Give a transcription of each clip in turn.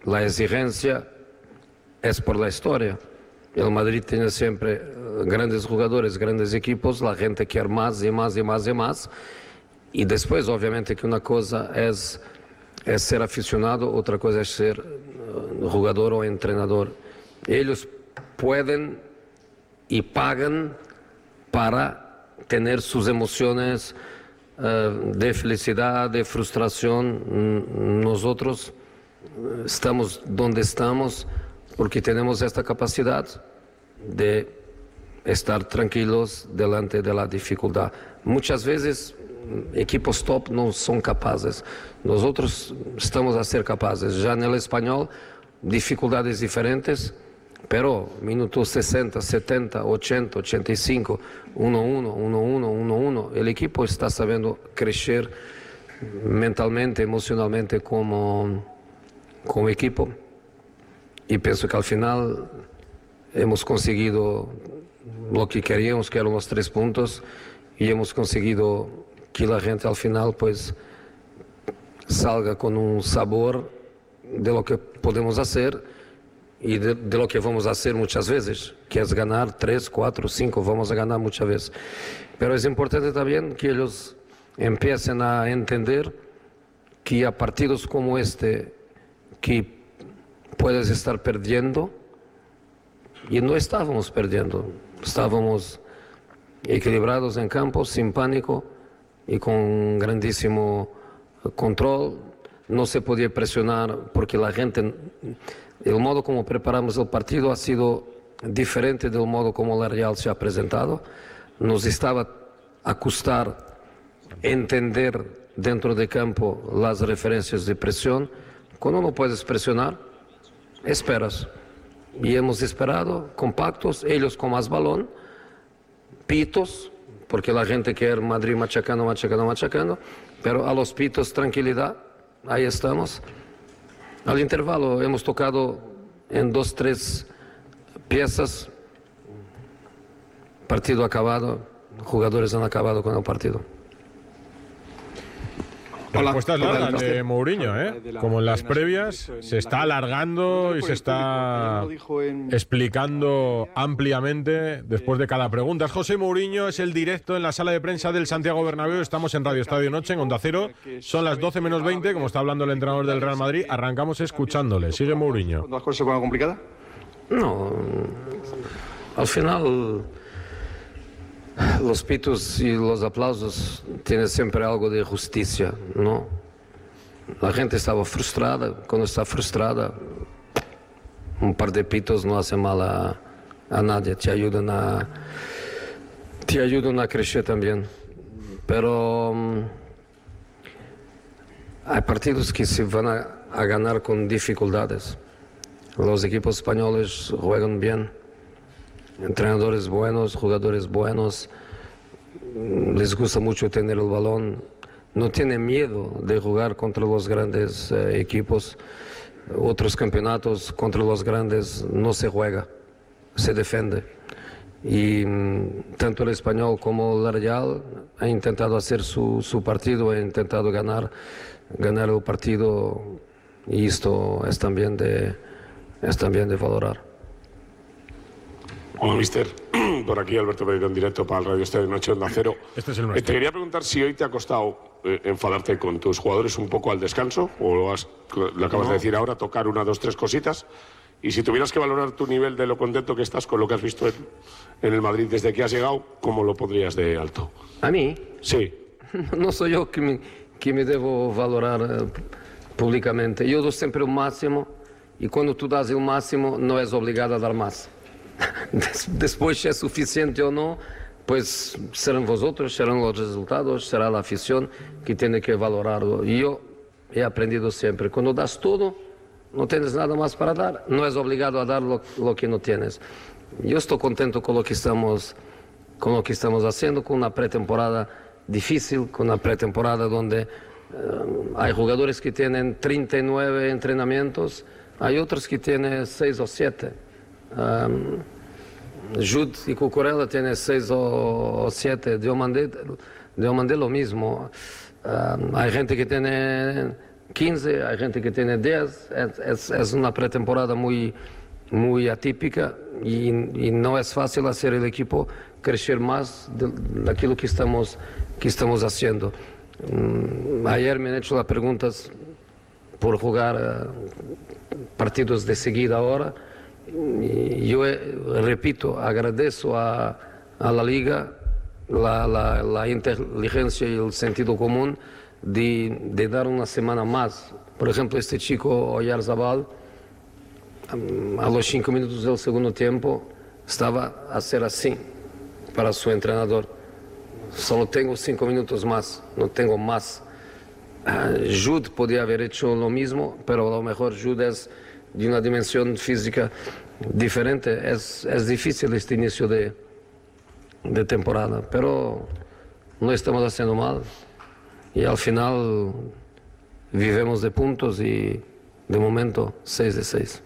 la exigencia es por la historia. El Madrid tiene siempre grandes jugadores, grandes equipos, la gente quiere más y más y más y más. Y después, obviamente, que una cosa es ser aficionado, otra cosa es ser jugador o entrenador. Ellos pueden y pagan para tener sus emociones de felicidad, de frustración. Nosotros estamos donde estamos porque tenemos esta capacidad de estar tranquilos delante de la dificultad. Muchas veces equipos top no son capaces. Nosotros estamos a ser capaces. Ya en el español, dificultades diferentes, pero minutos 60, 70, 80, 85, 1-1, 1-1, 1-1. El equipo está sabiendo crecer mentalmente, emocionalmente como equipo. Y pienso que al final hemos conseguido lo que queríamos, que eran los 3 puntos, y hemos conseguido que la gente al final pues salga con un sabor de lo que podemos hacer y de lo que vamos a hacer muchas veces, que es ganar 3, 4, 5, vamos a ganar muchas veces. Pero es importante también que ellos empiecen a entender que a partidos como este, que puedes estar perdiendo, y no estábamos perdiendo, estábamos equilibrados en campo, sin pánico y con grandísimo control. No se podía presionar porque la gente, el modo como preparamos el partido ha sido diferente del modo como la Real se ha presentado. Nos estaba a costar entender dentro de campo las referencias de presión. Cuando no puedes presionar, esperas. Y hemos esperado, compactos, ellos con más balón, pitos, porque la gente quiere Madrid machacando, machacando, machacando, pero a los pitos, tranquilidad, ahí estamos. Al intervalo hemos tocado en 2, 3 piezas, partido acabado, jugadores han acabado con el partido. La respuesta es larga de Mourinho, ¿eh? Como en las previas, se está alargando y se está explicando ampliamente después de cada pregunta. José Mourinho es el directo en la sala de prensa del Santiago Bernabéu. Estamos en Radio Estadio Noche, en Onda Cero. Son las 12 menos 20, como está hablando el entrenador del Real Madrid. Arrancamos escuchándole. Sigue Mourinho. ¿Las cosas se ponen complicadas? No, al final los pitos y los aplausos tienen siempre algo de justicia, ¿no? La gente estaba frustrada. Cuando está frustrada, un par de pitos no hace mal a nadie, te ayudan a crecer también. Pero hay partidos que se van a ganar con dificultades. Los equipos españoles juegan bien. Entrenadores buenos, jugadores buenos, les gusta mucho tener el balón, no tienen miedo de jugar contra los grandes equipos. Otros campeonatos contra los grandes no se juega, se defiende. Y tanto el Español como el Real han intentado hacer su partido, han intentado ganar el partido, y esto es también de valorar. Hola, mister. Por aquí Alberto Pereiro en directo para el Radio Estadio Noche Onda Cero. Este es el nuestro. Te quería preguntar si hoy te ha costado enfadarte con tus jugadores un poco al descanso, o lo acabas de decir ahora, tocar 1, 2, 3 cositas. Y si tuvieras que valorar tu nivel de lo contento que estás con lo que has visto en el Madrid desde que has llegado, ¿cómo lo pondrías de alto? ¿A mí? Sí. No soy yo que me debo valorar públicamente. Yo doy siempre el máximo, y cuando tú das el máximo no es obligado a dar más. Después, si es suficiente o no, pues serán vosotros, serán los resultados, será la afición que tiene que valorarlo. Y yo he aprendido siempre, cuando das todo, no tienes nada más para dar, no es obligado a dar lo que no tienes. Yo estoy contento con lo que estamos haciendo, con una pretemporada difícil, con una pretemporada donde hay jugadores que tienen 39 entrenamientos, hay otros que tienen 6 o 7. Jude y Cucurella tienen 6 o 7, Diomandé lo mismo. Hay gente que tiene 15, hay gente que tiene 10. Es una pretemporada muy atípica y no es fácil hacer el equipo crecer más de aquello que estamos haciendo. Ayer me han hecho las preguntas por jugar partidos de seguida ahora. Y yo repito, agradezco a la Liga la inteligencia y el sentido común de dar una semana más. Por ejemplo, este chico Oyarzabal, a los 5 minutos del segundo tiempo, estaba a hacer así para su entrenador. Solo tengo 5 minutos más, no tengo más. Jude podía haber hecho lo mismo, pero a lo mejor Jude es de una dimensión física diferente. Es difícil este inicio de temporada, pero no estamos haciendo mal y al final vivimos de puntos y de momento 6 de 6.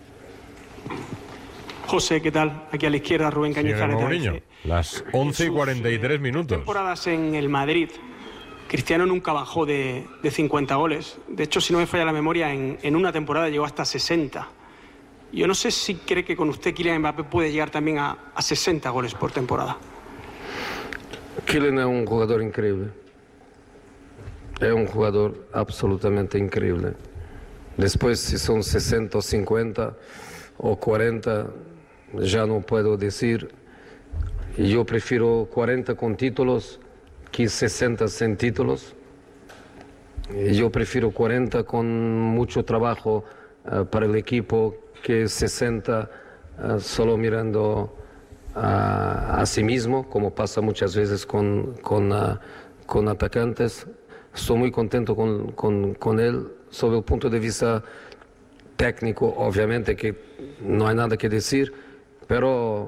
José, ¿qué tal? Aquí a la izquierda, Rubén Cañizares. Mourinho, las 11:43 minutos. Temporadas en el Madrid. Cristiano nunca bajó de 50 goles. De hecho, si no me falla la memoria, en una temporada llegó hasta 60. Yo no sé si cree que con usted Kylian Mbappé puede llegar también a 60 goles por temporada. Kylian es un jugador increíble. Es un jugador absolutamente increíble. Después, si son 60 o 50 o 40, ya no puedo decir. Yo prefiero 40 con títulos que 60 sin títulos. Yo prefiero 40 con mucho trabajo para el equipo que 60 solo mirando a sí mismo, como pasa muchas veces con atacantes. Estoy muy contento con él. Sobre el punto de vista técnico, obviamente que no hay nada que decir, pero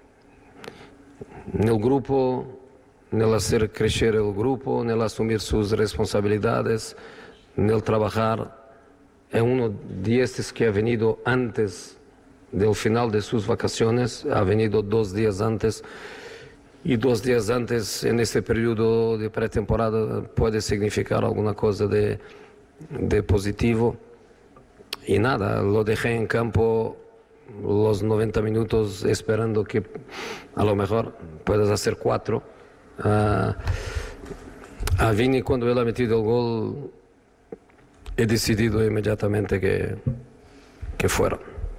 en el grupo, en el hacer crecer el grupo, en el asumir sus responsabilidades, en el trabajar, es uno de estos que ha venido antes del final de sus vacaciones, ha venido 2 días antes, y 2 días antes en este periodo de pretemporada puede significar alguna cosa de positivo. Y nada, lo dejé en campo los 90 minutos esperando que a lo mejor puedas hacer 4. A Vini, cuando él ha metido el gol, he decidido inmediatamente que fuera.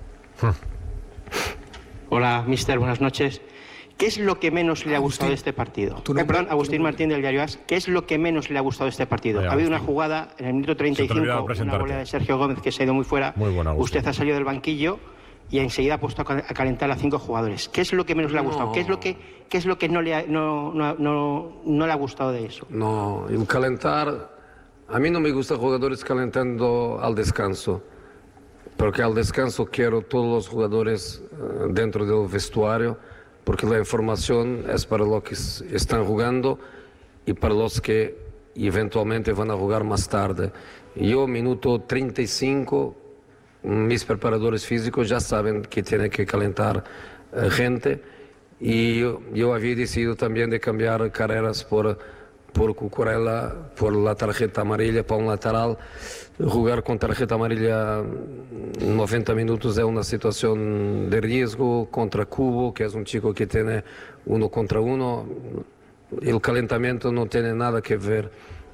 Hola, mister, buenas noches. ¿Qué es lo que menos le ha gustado de este partido? Perdón, Agustín Martín del Diario AS. ¿Qué es lo que menos le ha gustado de este partido? Ha habido una jugada en el minuto 35, una bola de Sergio Gómez que se ha ido muy fuera. Muy buena, usted ha salido del banquillo y enseguida ha puesto a calentar a 5 jugadores. ¿Qué es lo que menos le ha gustado? ¿Qué es lo que no le ha gustado de eso? No, el calentar... A mí no me gusta jugadores calentando al descanso, porque al descanso quiero todos los jugadores dentro del vestuario, porque la información es para los que están jugando y para los que eventualmente van a jugar más tarde. Yo, minuto 35, mis preparadores físicos ya saben que tienen que calentar gente, y yo había decidido también de cambiar carreras por Cucurella, por la tarjeta amarilla para un lateral. Jugar con tarjeta amarilla 90 minutos es una situación de riesgo contra Cubo, que es un chico que tiene 1 contra 1. El calentamiento no tiene nada que ver.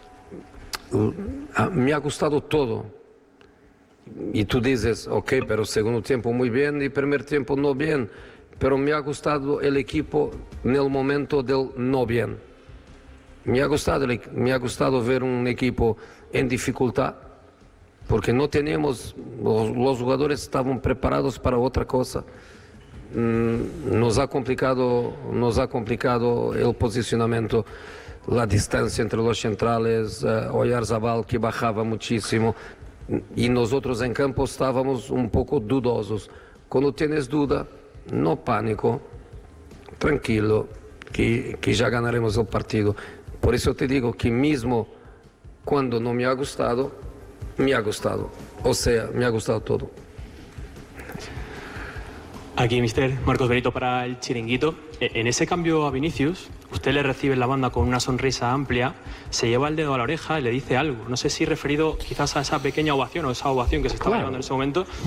Me ha gustado todo. Y tú dices, ok, pero segundo tiempo muy bien y primer tiempo no bien. Pero me ha gustado el equipo en el momento del no bien. Me ha gustado ver un equipo en dificultad, porque no teníamos, los jugadores estaban preparados para otra cosa. Nos ha complicado el posicionamiento, la distancia entre los centrales, Oyarzabal que bajaba muchísimo, y nosotros en campo estábamos un poco dudosos. Cuando tienes duda, no pánico, tranquilo, que ya ganaremos el partido. Por eso te digo que mismo cuando no me ha gustado, me ha gustado. O sea, me ha gustado todo. Aquí, mister Marcos Benito para el Chiringuito. En ese cambio a Vinicius, usted le recibe en la banda con una sonrisa amplia, se lleva el dedo a la oreja y le dice algo. No sé si referido quizás a esa pequeña ovación o esa ovación que se estaba llevando en ese momento.